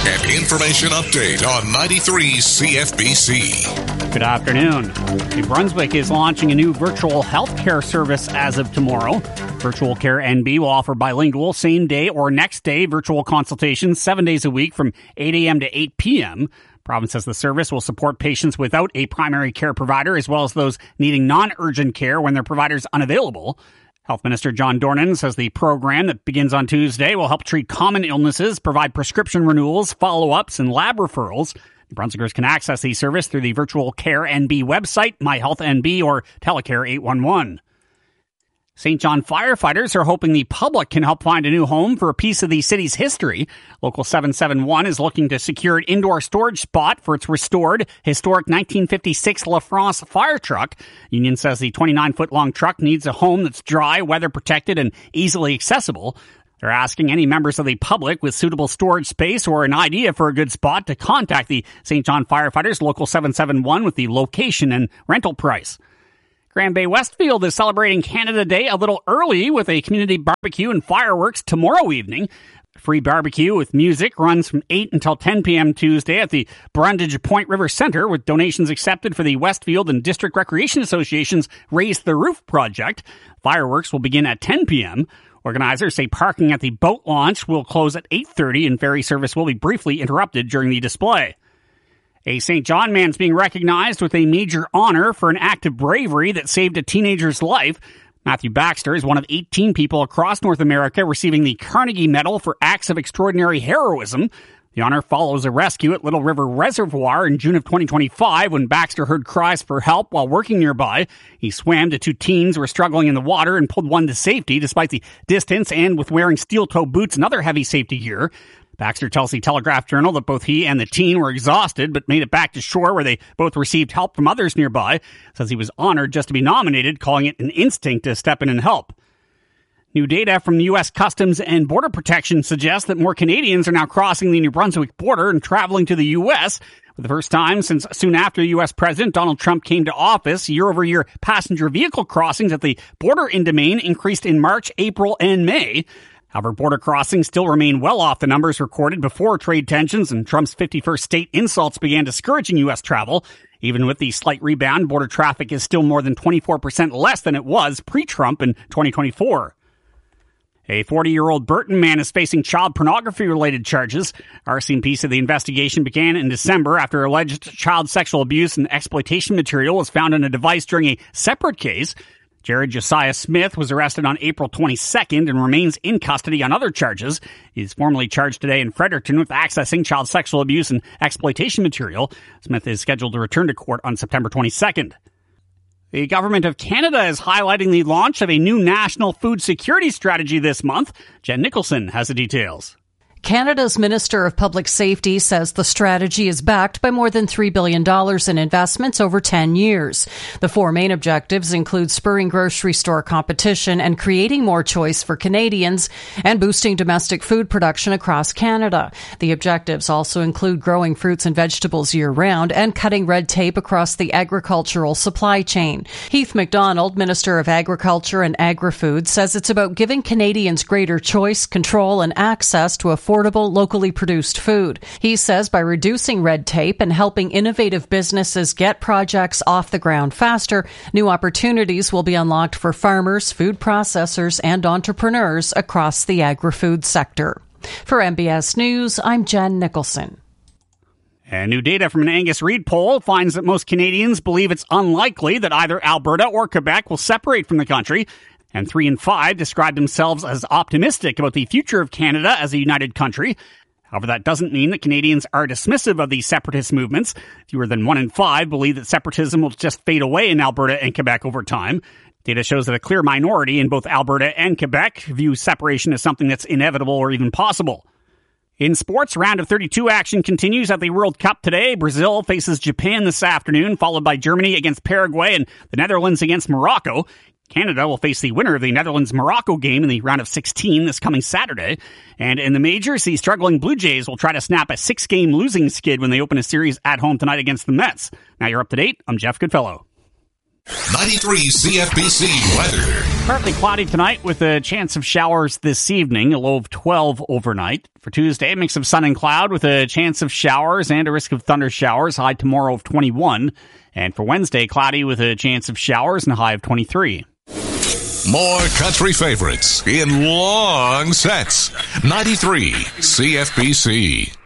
An information update on 93 CFBC. Good afternoon. New Brunswick is launching a new virtual healthcare service as of tomorrow. Virtual Care NB will offer bilingual, same-day or next-day virtual consultations 7 days a week from 8 a.m. to 8 p.m. Province says the service will support patients without a primary care provider as well as those needing non-urgent care when their provider is unavailable. Health Minister John Dornan says the program that begins on Tuesday will help treat common illnesses, provide prescription renewals, follow-ups, and lab referrals. Brunswickers can access the service through the Virtual Care NB website, MyHealthNB, or Telecare 811. St. John firefighters are hoping the public can help find a new home for a piece of the city's history. Local 771 is looking to secure an indoor storage spot for its restored, historic 1956 La France fire truck. Union says the 29-foot-long truck needs a home that's dry, weather-protected, and easily accessible. They're asking any members of the public with suitable storage space or an idea for a good spot to contact the St. John firefighters, Local 771, with the location and rental price. Grand Bay Westfield is celebrating Canada Day a little early with a community barbecue and fireworks tomorrow evening. Free barbecue with music runs from 8 until 10 p.m. Tuesday at the Brundage Point River Centre, with donations accepted for the Westfield and District Recreation Association's Raise the Roof project. Fireworks will begin at 10 p.m. Organizers say parking at the boat launch will close at 8:30 and ferry service will be briefly interrupted during the display. A St. John man's being recognized with a major honor for an act of bravery that saved a teenager's life. Matthew Baxter is one of 18 people across North America receiving the Carnegie Medal for Acts of Extraordinary Heroism. The honor follows a rescue at Little River Reservoir in June of 2025 when Baxter heard cries for help while working nearby. He swam to two teens who were struggling in the water and pulled one to safety despite the distance and with wearing steel-toe boots and other heavy safety gear. Baxter tells the Telegraph-Journal that both he and the teen were exhausted but made it back to shore where they both received help from others nearby. Says he was honored just to be nominated, calling it an instinct to step in and help. New data from the U.S. Customs and Border Protection suggests that more Canadians are now crossing the New Brunswick border and traveling to the U.S. For the first time since soon after U.S. President Donald Trump came to office, year-over-year passenger vehicle crossings at the border in Maine increased in March, April, and May. However, border crossings still remain well off the numbers recorded before trade tensions and Trump's 51st state insults began discouraging U.S. travel. Even with the slight rebound, border traffic is still more than 24% less than it was pre-Trump in 2024. A 40-year-old Burton man is facing child pornography-related charges. RCMP said the investigation began in December after alleged child sexual abuse and exploitation material was found on a device during a separate case. Jared Josiah Smith was arrested on April 22nd and remains in custody on other charges. He's formally charged today in Fredericton with accessing child sexual abuse and exploitation material. Smith is scheduled to return to court on September 22nd. The Government of Canada is highlighting the launch of a new national food security strategy this month. Jen Nicholson has the details. Canada's Minister of Public Safety says the strategy is backed by more than $3 billion in investments over 10 years. The four main objectives include spurring grocery store competition and creating more choice for Canadians and boosting domestic food production across Canada. The objectives also include growing fruits and vegetables year-round and cutting red tape across the agricultural supply chain. Heath MacDonald, Minister of Agriculture and Agri-Food, says it's about giving Canadians greater choice, control, and access to affordable, locally produced food. He says by reducing red tape and helping innovative businesses get projects off the ground faster, new opportunities will be unlocked for farmers, food processors, and entrepreneurs across the agri-food sector. For MBS News, I'm Jen Nicholson. And new data from an Angus Reid poll finds that most Canadians believe it's unlikely that either Alberta or Quebec will separate from the country. And 3 in 5 describe themselves as optimistic about the future of Canada as a united country. However, that doesn't mean that Canadians are dismissive of these separatist movements. Fewer than 1 in 5 believe that separatism will just fade away in Alberta and Quebec over time. Data shows that a clear minority in both Alberta and Quebec view separation as something that's inevitable or even possible. In sports, round of 32 action continues at the World Cup today. Brazil faces Japan this afternoon, followed by Germany against Paraguay and the Netherlands against Morocco. Canada will face the winner of the Netherlands-Morocco game in the round of 16 this coming Saturday. And in the majors, the struggling Blue Jays will try to snap a 6-game losing skid when they open a series at home tonight against the Mets. Now you're up to date. I'm Jeff Goodfellow. 93 CFBC weather. Partly cloudy tonight with a chance of showers this evening, a low of 12 overnight. For Tuesday, a mix of sun and cloud with a chance of showers and a risk of thunder showers, high tomorrow of 21. And for Wednesday, cloudy with a chance of showers and a high of 23. More country favorites in long sets. 93 CFBC.